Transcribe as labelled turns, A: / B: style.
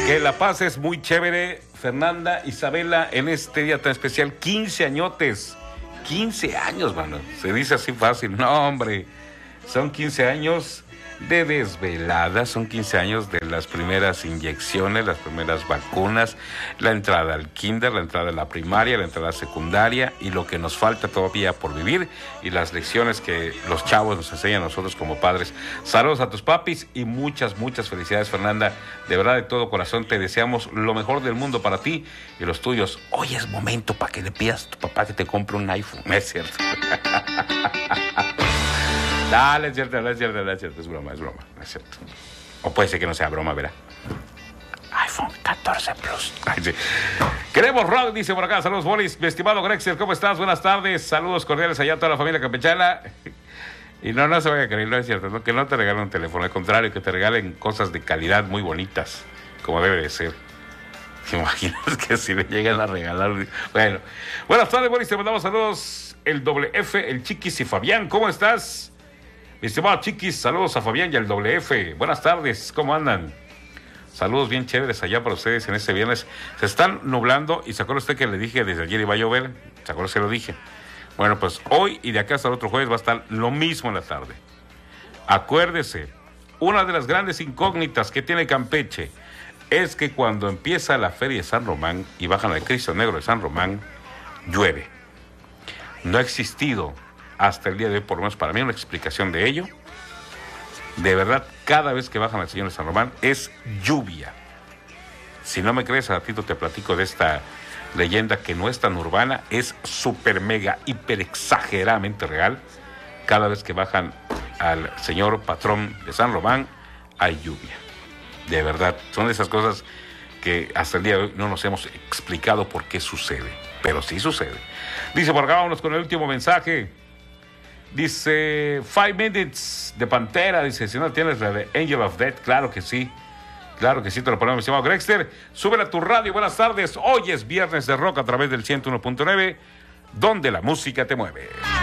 A: Que la pases muy chévere, Fernanda, Isabela, en este día tan especial. 15 añotes. 15 años, mano. Se dice así fácil. No, hombre. Son 15 años de desvelada, son 15 años de las primeras inyecciones, las primeras vacunas, la entrada al kinder, la entrada a la primaria, la entrada a la secundaria y lo que nos falta todavía por vivir y las lecciones que los chavos nos enseñan a nosotros como padres. Saludos a tus papis y muchas felicidades, Fernanda. De verdad, de todo corazón, te deseamos lo mejor del mundo para ti y los tuyos. Hoy es momento para que le pidas a tu papá que te compre un iPhone. No es cierto. Dale, es cierto, es broma, no es cierto. O puede ser que no sea broma, verá. iPhone 14 Plus. Ay, sí. Queremos rock, dice por acá. Saludos, Bolis. Mi estimado Grexer, ¿cómo estás? Buenas tardes. Saludos cordiales allá a toda la familia campechana. Y no se vaya a creer, no es cierto, ¿no? Que no te regalen un teléfono, al contrario, que te regalen cosas de calidad muy bonitas, como debe de ser. ¿Te imaginas que si le llegan a regalar? Bueno, buenas tardes, Bolis. Te mandamos saludos. El WF, el Chiquis y Fabián, ¿cómo estás? Mi estimado Chiquis, saludos a Fabián y al WF. Buenas tardes, ¿cómo andan? Saludos bien chéveres allá para ustedes en este viernes. Se están nublando y se acuerda usted que le dije desde ayer iba a llover. ¿Se acuerda que lo dije? Bueno, pues hoy y de acá hasta el otro jueves va a estar lo mismo en la tarde. Acuérdese, una de las grandes incógnitas que tiene Campeche es que cuando empieza la Feria de San Román y bajan al Cristo Negro de San Román, llueve. No ha existido hasta el día de hoy, por lo menos para mí, una explicación de ello. De verdad, cada vez que bajan al Señor de San Román es lluvia. Si no me crees, a ratito te platico de esta leyenda que no es tan urbana, es súper mega, hiper exageradamente real. Cada vez que bajan al Señor Patrón de San Román, hay lluvia. De verdad, son de esas cosas que hasta el día de hoy no nos hemos explicado por qué sucede, pero sí sucede. Dice por acá, vámonos con el último mensaje. Dice 5 Minutes de Pantera. Dice, si no tienes la de Angel of Death, claro que sí, te lo ponemos, mi estimado Grexter. Súbela a tu radio, buenas tardes. Hoy es viernes de rock a través del 101.9, donde la música te mueve.